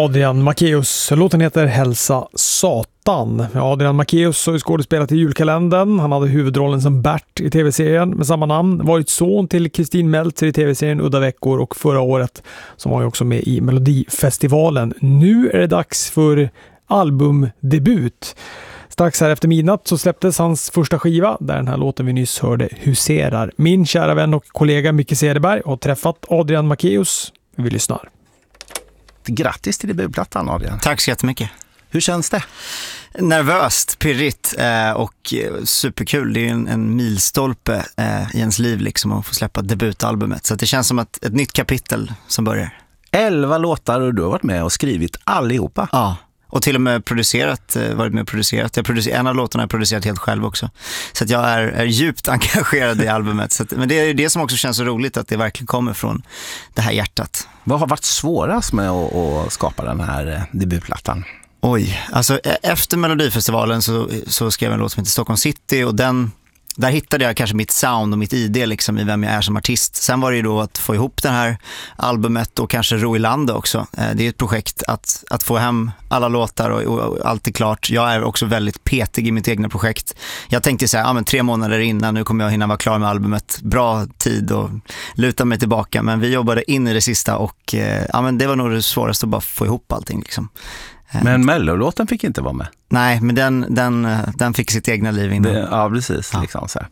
Adrian Macéus. Låten heter Hälsa Satan. Adrian Macéus har ju skådespelat i julkalendern. Han hade huvudrollen som Bert i tv-serien med samma namn. Varit son till Kristin Meltzer i tv-serien Udda veckor, och förra året som var ju också med i Melodifestivalen. Nu är det dags för albumdebut. Strax här efter midnatt så släpptes hans första skiva, där den här låten vi nyss hörde huserar. Min kära vän och kollega Micke Cederberg har träffat Adrian Macéus. Vi lyssnar. Grattis till debutplattan, Adrian. Tack så jättemycket. Hur känns det? Nervöst, pirrigt och superkul. Det är ju en milstolpe i ens liv liksom, att få släppa debutalbumet. Så det känns som ett nytt kapitel som börjar. 11 låtar och du har varit med och skrivit allihopa. Ja. Och till och med varit med och producerat. En av låtarna har jag producerat helt själv också. Så att jag är djupt engagerad i albumet. Men det är det som också känns så roligt, att det verkligen kommer från det här hjärtat. Vad har varit svårast med att skapa den här debutplattan? Oj, alltså efter Melodifestivalen så skrev jag en låt som heter Stockholm City, och där hittade jag kanske mitt sound och mitt ID liksom, i vem jag är som artist. Sen var det ju då att få ihop det här albumet och kanske ro i landet också. Det är ett projekt att få hem alla låtar och allt är klart. Jag är också väldigt petig i mitt egna projekt. Jag tänkte så här, men 3 månader innan, nu kommer jag hinna vara klar med albumet. Bra tid och luta mig tillbaka. Men vi jobbade in i det sista och men det var nog det svåraste, att bara få ihop allting liksom. Men Mellolåten fick inte vara med. Nej, men den fick sitt egna liv innan. Ja, precis. Ja. Liksom så här.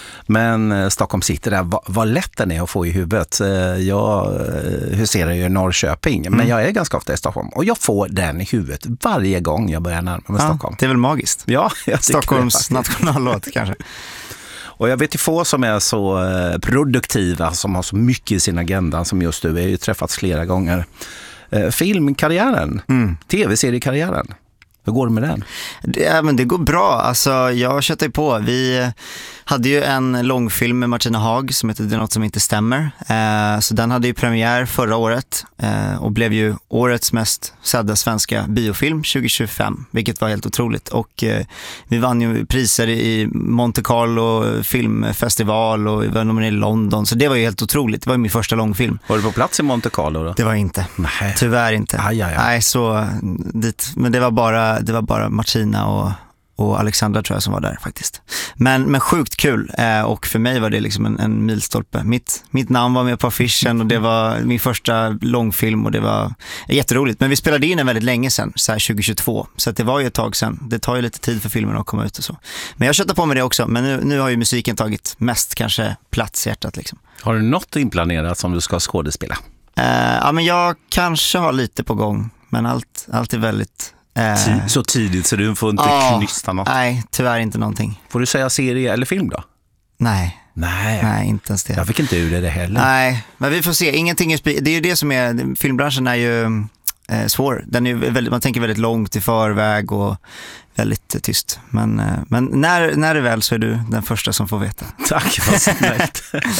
Men Stockholm City där, vad lätt den är att få i huvudet. Jag huserar ju i Norrköping, men jag är ganska ofta i Stockholm. Och jag får den i huvudet varje gång jag börjar närma mig Stockholm. Det är väl magiskt? Ja, jag Stockholms nationallåt kanske. Och jag vet ju få som är så produktiva, som har så mycket i sin agenda som just du. Vi har ju träffats flera gånger. Filmkarriären, tv-seriekarriären. Hur går det med den? Men det går bra. Alltså, jag köttar på. Vi hade ju en långfilm med Martina Haag som heter Det är något som inte stämmer. Så den hade ju premiär förra året och blev ju årets mest sedda svenska biofilm 2025, vilket var helt otroligt. Och vi vann ju priser i Monte Carlo filmfestival och vi var nominerade i London. Så det var ju helt otroligt. Det var ju min första långfilm. Var du på plats i Monte Carlo då? Det var inte. Nej. Tyvärr inte. Aj. Nej, så dit. Men det var bara Martina och Alexandra tror jag som var där faktiskt. Men sjukt kul, och för mig var det liksom en milstolpe. Mitt namn var med på affischen och det var min första långfilm och det var jätteroligt. Men vi spelade in den väldigt länge sedan, så här 2022. Så att det var ju ett tag sedan. Det tar ju lite tid för filmen att komma ut och så. Men jag köttar på med det också. Men nu har ju musiken tagit mest kanske plats i hjärtat liksom. Har du något inplanerat som du ska skådespela? Ja, men jag kanske har lite på gång. Men allt är väldigt... Så tidigt så du får inte knysta något. Nej, tyvärr inte någonting. Får du säga serie eller film då? Nej, inte ens det. Jag fick inte ur det heller. Nej, men vi får se. Ingenting är det är ju det som är, filmbranschen är ju svår. Den är väldigt, man tänker väldigt långt i förväg och väldigt tyst. Men när det väl så är du den första som får veta. Tack, vad snällt.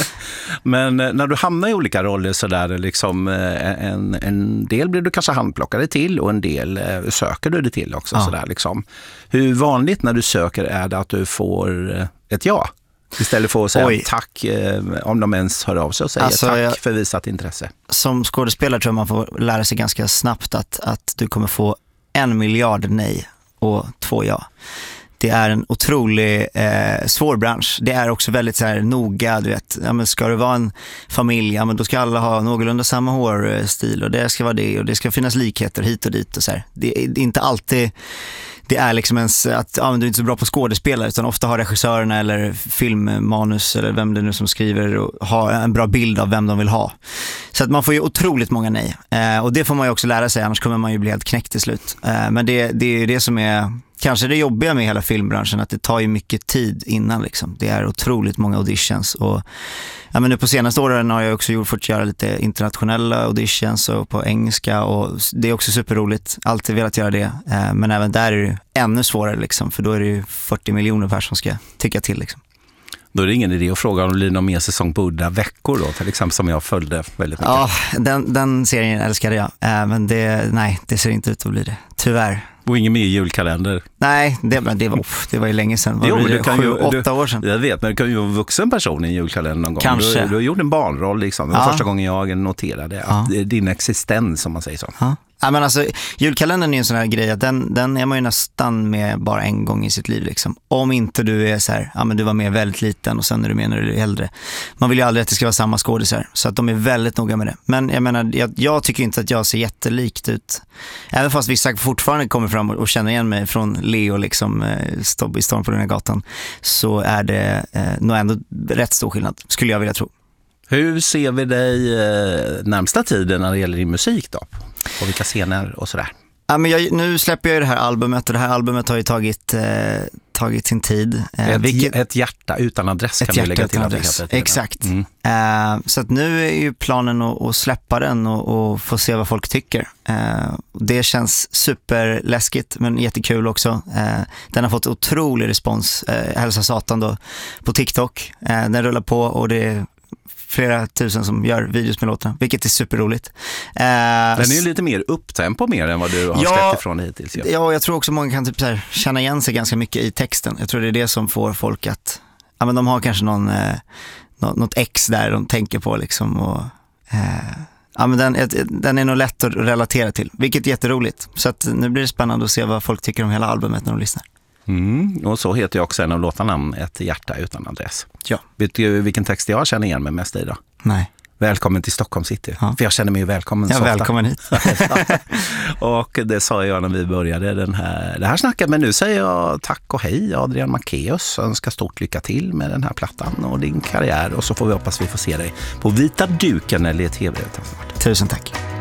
Men när du hamnar i olika roller så där liksom, en del blir du kanske handplockade till och en del söker du det till också. Så där, liksom. Hur vanligt när du söker är det att du får ett ja? Istället för att säga tack, om de ens hör av sig och säger tack för visat intresse. Som skådespelare tror jag man får lära sig ganska snabbt att du kommer få 1 miljard nej och 2 ja. Det är en otrolig svår bransch. Det är också väldigt så här noga, du vet. Ja, men ska det vara en familj, ja, men då ska alla ha någorlunda samma hårstil och det ska vara det och det ska finnas likheter hit och dit och så här. Det är inte alltid det är liksom ens att men du är inte så bra på skådespelare, utan ofta har regissörerna eller filmmanus eller vem det nu som skriver och har en bra bild av vem de vill ha. Så att man får ju otroligt många nej. Och det får man ju också lära sig, annars kommer man ju bli helt knäckt till slut. Men det är ju det som är kanske det jobbiga med hela filmbranschen, att det tar ju mycket tid innan liksom. Det är otroligt många auditions och ja, men nu på senaste åren har jag också fått göra lite internationella auditions och på engelska, och det är också superroligt. Alltid velat göra det, men även där är det ännu svårare liksom, för då är det ju 40 miljoner personer som ska tycka till liksom. Då är det ingen idé att fråga om det blir någon mer säsong på Udda veckor då, till exempel, som jag följde väldigt mycket. Ja, den serien älskade jag, men det ser inte ut att bli det, tyvärr. Och ingen mer julkalender? Nej, det var ju länge sedan. Jo, men 7-8 år sedan. Jag vet, men du kan ju vara en vuxen person i en julkalender någon gång. Kanske. Du har gjort en barnroll liksom. Det var första gången jag noterade att din existens, som man säger så. Ja. Ja, men alltså, julkalendern är ju en sån här grej att den är man ju nästan med bara en gång i sitt liv liksom. Om inte du är så här, ja men du var med väldigt liten och sen är du med när du är äldre. Man vill ju aldrig att det ska vara samma skådisar, så att de är väldigt noga med det. Men jag menar, jag tycker inte att jag ser jättelikt ut. Även fast vissa fortfarande kommer fram och känner igen mig från Leo liksom, i Storm på den här gatan, så är det nog ändå rätt stor skillnad, skulle jag vilja tro. Hur ser vi dig närmsta tiden när det gäller din musik då? På vilka scener och sådär? Ja, men nu släpper jag det här albumet, och det här albumet har ju tagit sin tid. Ett hjärta utan adress kan vi lägga till. Adress. Exakt. Så att nu är ju planen att släppa den och få se vad folk tycker. Det känns superläskigt men jättekul också. Den har fått otrolig respons. Hälsa Satan då på TikTok. Den rullar på och det är flera tusen som gör videos med låtarna, vilket är superroligt. Den är ju lite mer upptempo mer än vad du har släppt ifrån hittills. Ja, jag tror också många kan typ så här känna igen sig ganska mycket i texten. Jag tror det är det som får folk att, ja men de har kanske något ex där de tänker på liksom, och ja men den är nog lätt att relatera till, vilket är jätteroligt. Så att nu blir det spännande att se vad folk tycker om hela albumet när de lyssnar. Och så heter jag också en av låtarna Ett hjärta utan adress. Ja. Vet du vilken text jag känner igen mig mest i då? Nej. Välkommen till Stockholm City. Ja. För jag känner mig ju välkommen så välkommen hit. Och det sa jag när vi började det här snacket. Men nu säger jag tack och hej Adrian Macéus. Önskar stort lycka till med den här plattan och din karriär. Och så får vi hoppas vi får se dig på vita duken eller i tv. Tusen tack.